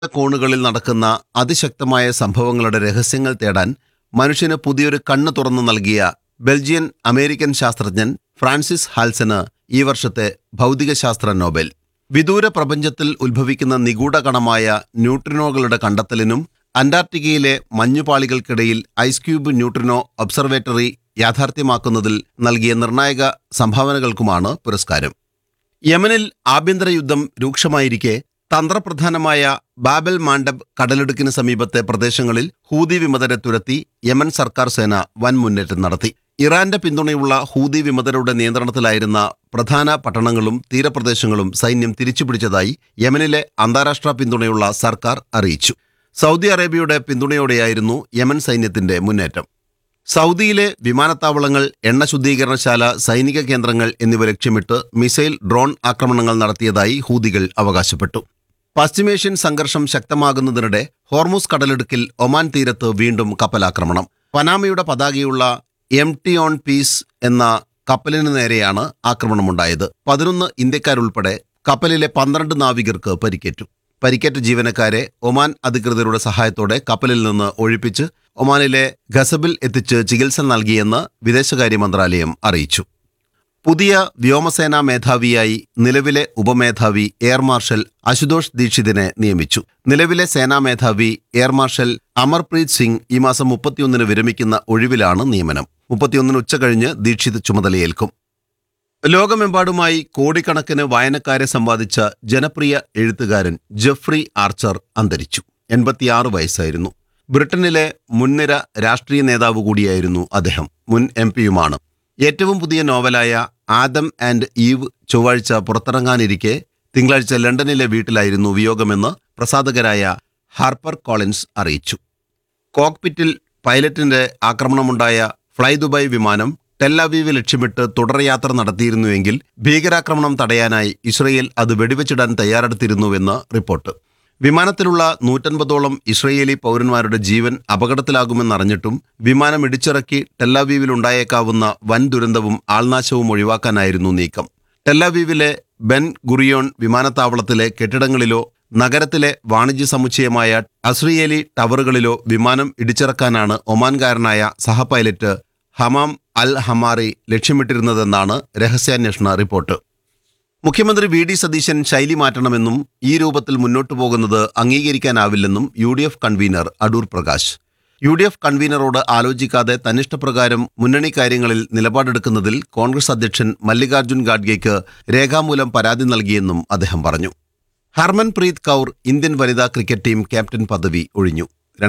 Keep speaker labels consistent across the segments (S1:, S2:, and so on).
S1: കോണുകളിൽ നടക്കുന്ന അതിശക്തമായ സംഭവങ്ങളുടെ രഹസ്യങ്ങൾ തേടാൻ മനുഷ്യന് പുതിയൊരു കണ്ണ് തുറന്നു നൽകിയ ബെൽജിയൻ അമേരിക്കൻ ശാസ്ത്രജ്ഞൻ ഫ്രാൻസിസ് ഹാൽസന് ഈ വർഷത്തെ ഭൗതികശാസ്ത്ര നോബൽ. വിദൂര പ്രപഞ്ചത്തിൽ ഉത്ഭവിക്കുന്ന നിഗൂഢ കണമായ ന്യൂട്രിനോകളുടെ കണ്ടെത്തലിനും അന്റാർട്ടിക്കയിലെ മഞ്ഞുപാളികൾക്കിടയിൽ ഐസ് ക്യൂബ് ന്യൂട്രിനോ ഒബ്സർവേറ്ററി യാഥാർത്ഥ്യമാക്കുന്നതിൽ നൽകിയ നിർണായക സംഭാവനകൾക്കുമാണ് പുരസ്കാരം. യമനിൽ ആഭ്യന്തര യുദ്ധം രൂക്ഷമായിരിക്കെ തന്ത്രപ്രധാനമായ ബാബൽ മാണ്ടബ് കടലിടുക്കിന് സമീപത്തെ പ്രദേശങ്ങളിൽ ഹൂതി വിമതരെ തുരത്തി യമൻ സർക്കാർ സേന വൻ മുന്നേറ്റം നടത്തി. ഇറാന്റെ പിന്തുണയുള്ള ഹൂതി വിമതരുടെ നിയന്ത്രണത്തിലായിരുന്ന പ്രധാന പട്ടണങ്ങളും തീരപ്രദേശങ്ങളും സൈന്യം തിരിച്ചുപിടിച്ചതായി യമനിലെ അന്താരാഷ്ട്ര പിന്തുണയുള്ള സർക്കാർ അറിയിച്ചു. സൗദി അറേബ്യയുടെ പിന്തുണയോടെയായിരുന്നു യമൻ സൈന്യത്തിന്റെ മുന്നേറ്റം. സൗദിയിലെ വിമാനത്താവളങ്ങൾ, എണ്ണ ശുദ്ധീകരണശാല, സൈനിക കേന്ദ്രങ്ങൾ എന്നിവ ലക്ഷ്യമിട്ട് മിസൈൽ, ഡ്രോൺ ആക്രമണങ്ങൾ നടത്തിയതായി ഹൂതികൾ അവകാശപ്പെട്ടു. പശ്ചിമേഷ്യൻ സംഘർഷം ശക്തമാകുന്നതിനിടെ ഹോർമുസ് കടലിടുക്കിൽ ഒമാൻ തീരത്ത് വീണ്ടും കപ്പലാക്രമണം. പനാമയുടെ പതാകയുള്ള എംടി ഓൺ പീസ് എന്ന കപ്പലിന് നേരെയാണ് ആക്രമണമുണ്ടായത്. 11 ഇന്ത്യക്കാരുൾപ്പെടെ കപ്പലിലെ 12 നാവികർക്ക് പരിക്കേറ്റു. പരിക്കേറ്റ ജീവനക്കാരെ ഒമാൻ അധികൃതരുടെ സഹായത്തോടെ കപ്പലിൽ നിന്ന് ഒഴിപ്പിച്ച് ഒമാനിലെ ഖസബിൽ എത്തിച്ച് ചികിത്സ നൽകിയെന്ന് വിദേശകാര്യ മന്ത്രാലയം അറിയിച്ചു. പുതിയ വ്യോമസേനാ മേധാവിയായി നിലവിലെ ഉപമേധാവി എയർ മാർഷൽ അശുതോഷ് ദീക്ഷിതിനെ നിയമിച്ചു. നിലവിലെ സേനാ മേധാവി എയർ മാർഷൽ അമർപ്രീത് സിംഗ് ഈ മാസം 31 വിരമിക്കുന്ന ഒഴിവിലാണ് നിയമനം. 31 ഉച്ചകഴിഞ്ഞ് ദീക്ഷിത് ചുമതലയേൽക്കും. ലോകമെമ്പാടുമായി കോടിക്കണക്കിന് വായനക്കാരെ സമ്പാദിച്ച ജനപ്രിയ എഴുത്തുകാരൻ ജെഫ്രി ആർച്ചർ അന്തരിച്ചു. 86 വയസ്സായിരുന്നു. ബ്രിട്ടനിലെ മുൻനിര രാഷ്ട്രീയ നേതാവ് കൂടിയായിരുന്നു അദ്ദേഹം. മുൻ എംപിയുമാണ്. ഏറ്റവും പുതിയ നോവലായ ആദം ആൻഡ് ഈവ് ചൊവ്വാഴ്ച പുറത്തിറങ്ങാനിരിക്കെ തിങ്കളാഴ്ച ലണ്ടനിലെ വീട്ടിലായിരുന്നു വിയോഗമെന്ന് പ്രസാധകരായ ഹാർപ്പർ കോളിൻസ് അറിയിച്ചു. കോക്പിറ്റിൽ പൈലറ്റിന്റെ ആക്രമണമുണ്ടായ ഫ്ലൈ ദുബായ് വിമാനം ടെല്ലവീവ് ലക്ഷ്യമിട്ട് തുടർയാത്ര നടത്തിയിരുന്നുവെങ്കിൽ ഭീകരാക്രമണം തടയാനായി ഇസ്രയേൽ അത് വെടിവെച്ചിടാൻ തയ്യാറെടുത്തിരുന്നുവെന്ന് റിപ്പോർട്ട്. വിമാനത്തിലുള്ള 150ഓളം ഇസ്രയേലി പൗരന്മാരുടെ ജീവൻ അപകടത്തിലാകുമെന്നറിഞ്ഞിട്ടും വിമാനം ഇടിച്ചിറക്കി ടെല്ലവീവിലുണ്ടായേക്കാവുന്ന വൻ ദുരന്തവും ആൾനാശവും ഒഴിവാക്കാനായിരുന്നു നീക്കം. ടെല്ലവീവിലെ ബെൻ ഗുറിയോൺ വിമാനത്താവളത്തിലെ കെട്ടിടങ്ങളിലോ നഗരത്തിലെ വാണിജ്യ സമുച്ചയമായ അസ്രിയേലി ടവറുകളിലോ വിമാനം ഇടിച്ചിറക്കാനാണ് ഒമാൻകാരനായ സഹപൈലറ്റ് ഹമാം അൽ ഹമാറി ലക്ഷ്യമിട്ടിരുന്നതെന്നാണ് രഹസ്യാന്വേഷണ റിപ്പോർട്ട്. മുഖ്യമന്ത്രി വി.ഡി. സതീശൻ ശൈലി മാറ്റണമെന്നും ഈ രൂപത്തിൽ മുന്നോട്ടു പോകുന്നത് അംഗീകരിക്കാനാവില്ലെന്നും UDF convener Adoor Prakash. UDF കൺവീനറോട് ആലോചിക്കാതെ തന്നിഷ്ടപ്രകാരം മുന്നണി കാര്യങ്ങളിൽ നിലപാടെടുക്കുന്നതിൽ കോൺഗ്രസ് അധ്യക്ഷൻ മല്ലികാർജ്ജുൻ ഖാഡ്ഗെയ്ക്ക് രേഖാമൂലം പരാതി നൽകിയെന്നും അദ്ദേഹം പറഞ്ഞു. ഹർമൻപ്രീത് കൗർ ഇന്ത്യൻ വനിതാ ക്രിക്കറ്റ് ടീം ക്യാപ്റ്റൻ പദവി ഒഴിഞ്ഞു.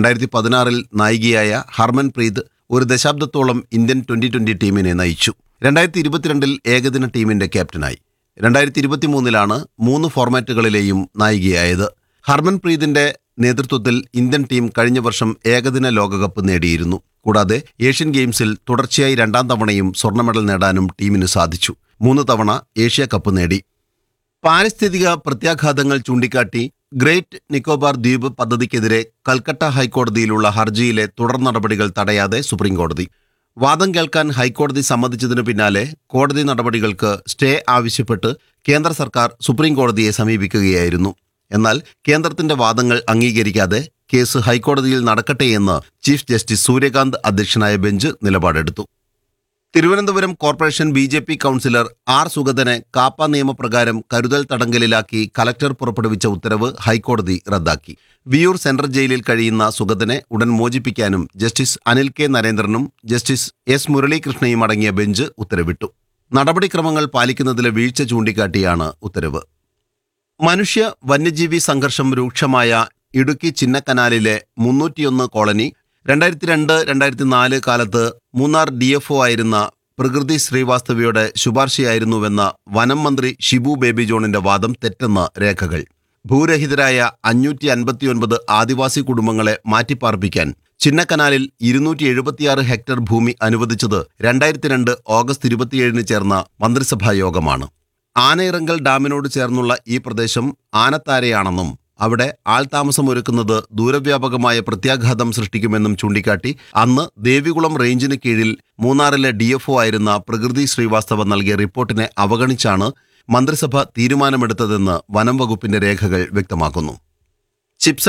S1: 2016 നായികയായ ഹർമൻപ്രീത് ഒരു ദശാബ്ദത്തോളം ഇന്ത്യൻ 2020 ടീമിനെ നയിച്ചു. 2022 ഏകദിന ടീമിന്റെ ക്യാപ്റ്റനായി. 2023 3 ഫോർമാറ്റുകളിലെയും നായികയായത്. ഹർമൻപ്രീതിന്റെ നേതൃത്വത്തിൽ ഇന്ത്യൻ ടീം കഴിഞ്ഞ വർഷം ഏകദിന ലോകകപ്പ് നേടിയിരുന്നു. കൂടാതെ ഏഷ്യൻ ഗെയിംസിൽ തുടർച്ചയായി 2ാം തവണയും സ്വർണ്ണ മെഡൽ നേടാനും ടീമിന് സാധിച്ചു. 3 തവണ ഏഷ്യ കപ്പ് നേടി. പാരിസ്ഥിതിക പ്രത്യാഘാതങ്ങൾ ചൂണ്ടിക്കാട്ടി ഗ്രേറ്റ് നിക്കോബാർ ദ്വീപ് പദ്ധതിക്കെതിരെ കൽക്കട്ട ഹൈക്കോടതിയിലുള്ള ഹർജിയിലെ തുടർ നടപടികൾ തടയാതെ സുപ്രീംകോടതി. വാദം കേൾക്കാൻ ഹൈക്കോടതി സമ്മതിച്ചതിനു പിന്നാലെ കോടതി നടപടികൾക്ക് സ്റ്റേ ആവശ്യപ്പെട്ട് കേന്ദ്ര സർക്കാർ സുപ്രീംകോടതിയെ സമീപിക്കുകയായിരുന്നു. എന്നാൽ കേന്ദ്രത്തിന്റെ വാദങ്ങൾ അംഗീകരിക്കാതെ കേസ് ഹൈക്കോടതിയിൽ നടക്കട്ടെയെന്ന് ചീഫ് ജസ്റ്റിസ് സൂര്യകാന്ത് അധ്യക്ഷനായ bench നിലപാടെടുത്തു. Thiruvananthapuram corporation BJP councillor R സുഗതനെ KAAPA നിയമപ്രകാരം കരുതൽ തടങ്കലിലാക്കി കലക്ടർ പുറപ്പെടുവിച്ച ഉത്തരവ് ഹൈക്കോടതി റദ്ദാക്കി. വിയൂർ സെൻട്രൽ ജയിലിൽ കഴിയുന്ന സുഗതനെ ഉടൻ മോചിപ്പിക്കാനും justice Anil K നരേന്ദ്രനും justice S മുരളീകൃഷ്ണയും അടങ്ങിയ ബെഞ്ച് ഉത്തരവിട്ടു. നടപടിക്രമങ്ങൾ പാലിക്കുന്നതിലെ വീഴ്ച ചൂണ്ടിക്കാട്ടിയാണ് ഉത്തരവ്. മനുഷ്യ വന്യജീവി സംഘർഷം രൂക്ഷമായ ഇടുക്കി ചിന്നക്കനാലിലെ 301 കോളനി 2002-2004 കാലത്ത് മൂന്നാർ DFO ആയിരുന്ന പ്രകൃതി ശ്രീവാസ്തവയുടെ ശുപാർശയായിരുന്നുവെന്ന വനം മന്ത്രി ഷിബു ബേബി ജോണിന്റെ വാദം തെറ്റെന്ന് രേഖകൾ. ഭൂരഹിതരായ 559 ആദിവാസി കുടുംബങ്ങളെ മാറ്റിപ്പാർപ്പിക്കാൻ ചിന്നക്കനാലിൽ 276 ഹെക്ടർ ഭൂമി അനുവദിച്ചത് 2002 ഓഗസ്റ്റ് 27 ചേർന്ന മന്ത്രിസഭാ യോഗമാണ്. ആനയിറങ്കൽ ഡാമിനോട് ചേർന്നുള്ള ഈ പ്രദേശം ആനത്താരയാണെന്നും അവിടെ ആൾതാമസം ഒരുക്കുന്നത് ദൂരവ്യാപകമായ പ്രത്യാഘാതം സൃഷ്ടിക്കുമെന്നും ചൂണ്ടിക്കാട്ടി അന്ന് ദേവികുളം റേഞ്ചിന് കീഴിൽ മൂന്നാറിലെ DFO ആയിരുന്ന പ്രകൃതി ശ്രീവാസ്തവ നൽകിയ റിപ്പോർട്ടിനെ അവഗണിച്ചാണ് മന്ത്രിസഭ തീരുമാനമെടുത്തതെന്ന് വനം വകുപ്പിന്റെ രേഖകൾ വ്യക്തമാക്കുന്നു. ചിപ്സ്